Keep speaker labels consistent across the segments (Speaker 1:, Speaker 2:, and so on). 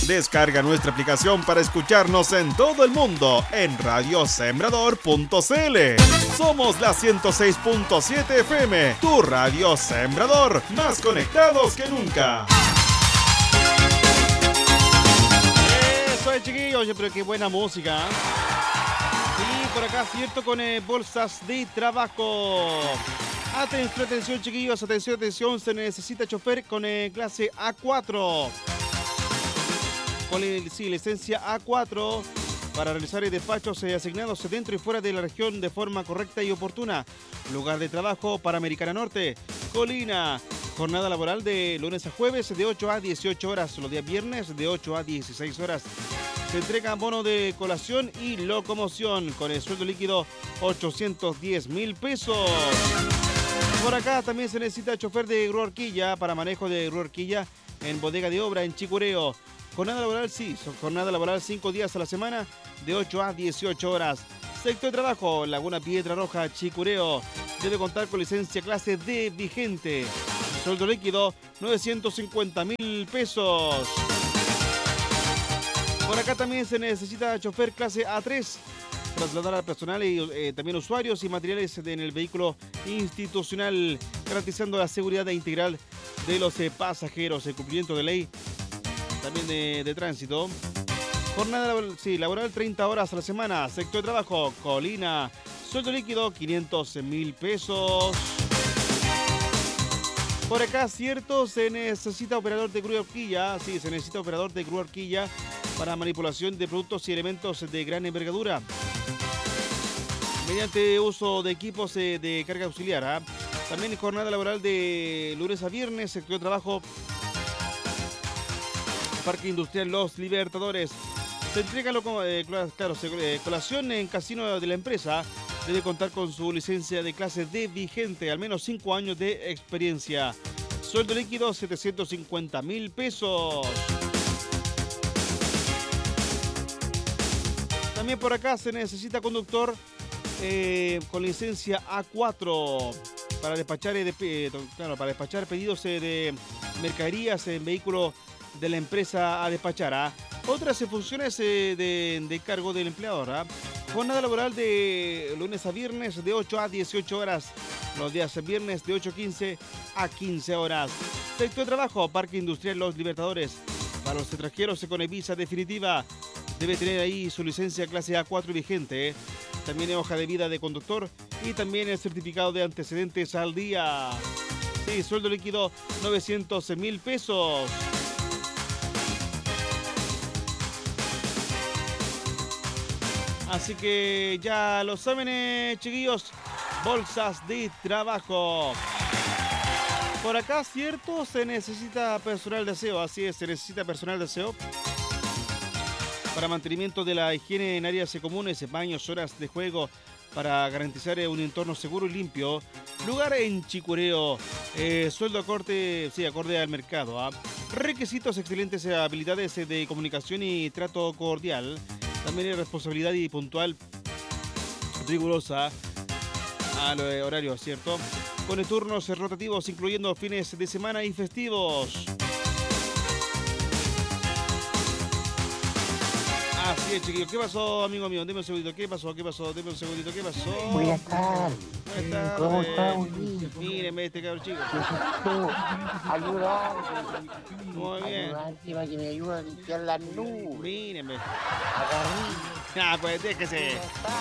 Speaker 1: Descarga nuestra aplicación para escucharnos en todo el mundo en radiosembrador.cl. Somos la 106.7 FM, tu radio Sembrador, más conectados que nunca.
Speaker 2: Eso es, chiquillos, pero qué buena música. Y por acá, cierto, con bolsas de trabajo. Atención, chiquillos, atención, se necesita chofer con clase A4. Con licencia A4 para realizar despachos asignados dentro y fuera de la región de forma correcta y oportuna. Lugar de trabajo, Panamericana Norte, Colina. Jornada laboral de lunes a jueves de 8 a 18 horas. Los días viernes de 8 a 16 horas. Se entrega bono de colación y locomoción con el sueldo líquido 810.000 pesos. Por acá también se necesita chofer de grúa horquilla para manejo de grúa horquilla en bodega de obra en Chicureo. Jornada laboral, jornada laboral 5 días a la semana de 8 a 18 horas. Sector de trabajo, Laguna Piedra Roja, Chicureo. Debe contar con licencia clase D vigente. Sueldo líquido 950.000 pesos. Por acá también se necesita chofer clase A3. Trasladar al personal y también usuarios y materiales en el vehículo institucional, garantizando la seguridad integral de los pasajeros, el cumplimiento de ley también de tránsito. Jornada laboral 30 horas a la semana. Sector de trabajo, Colina. Sueldo líquido 500.000 pesos. Por acá, cierto, se necesita operador de grúa horquilla. Sí, se necesita operador de grúa horquilla para manipulación de productos y elementos de gran envergadura, mediante uso de equipos de carga auxiliar. También jornada laboral de lunes a viernes, sector de trabajo, Parque Industrial Los Libertadores. Se entrega colación en casino de la empresa. Debe contar con su licencia de clase D vigente, al menos 5 años de experiencia. Sueldo líquido 750.000 pesos. También por acá se necesita conductor con licencia A4 para despachar, para despachar pedidos de mercaderías en vehículo de la empresa a despachar. Otras funciones de cargo del empleador. Jornada laboral de lunes a viernes de 8 a 18 horas. Los días viernes de 8:15 a 15 horas. Sector de trabajo, Parque Industrial Los Libertadores. Para los extranjeros con visa definitiva, debe tener ahí su licencia clase A4 vigente. También hoja de vida de conductor y también el certificado de antecedentes al día. Sí, sueldo líquido 900.000 pesos. Así que ya lo saben, chiquillos, bolsas de trabajo. Por acá, cierto, se necesita personal de aseo. Así es, se necesita personal de aseo para mantenimiento de la higiene en áreas comunes, baños, horas de juego, para garantizar un entorno seguro y limpio. Lugar en Chicureo. Sueldo acorde al mercado. Requisitos: excelentes habilidades de comunicación y trato cordial. También hay responsabilidad y puntual, rigurosa al horario, ¿cierto? Con turnos rotativos, incluyendo fines de semana y festivos. Así es, chiquillos. ¿Qué pasó, amigo mío? Deme un segundito. ¿Qué pasó? Deme un segundito. ¿Qué pasó?
Speaker 3: Buenas tardes.
Speaker 2: Buenas tardes.
Speaker 3: ¿Cómo está,
Speaker 2: Míreme este cabrón chico.
Speaker 3: Ayudar.
Speaker 2: Muy bien.
Speaker 3: Para que me ayude a limpiar las nubes.
Speaker 2: Míreme.
Speaker 3: Agarrí.
Speaker 2: Pues déjese.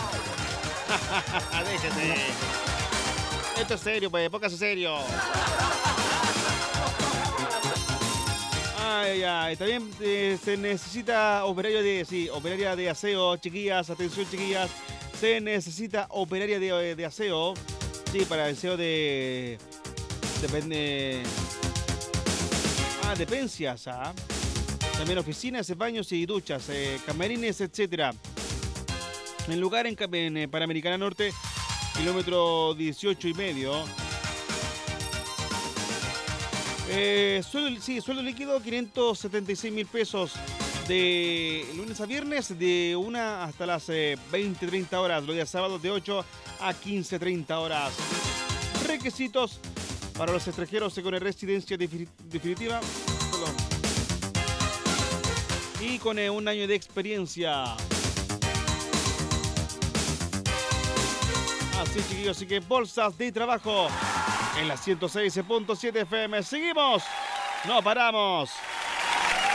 Speaker 2: Déjese. Esto es serio, pues. Póngase serio. Ay, también se necesita operaria de aseo, chiquillas, atención, chiquillas. Se necesita operaria de aseo, sí, para el aseo de dependencias, también oficinas, baños y duchas, camarines, etcétera. En lugar en Panamericana Norte, kilómetro 18,5. Sueldo líquido 576.000 pesos de lunes a viernes de 1 hasta las 20:30 horas, los días sábados de 8 a 15:30 horas. Requisitos para los extranjeros con residencia definitiva. y con un año de experiencia. Así, chiquillos, así que bolsas de trabajo en la 106.7 FM. Seguimos, no paramos.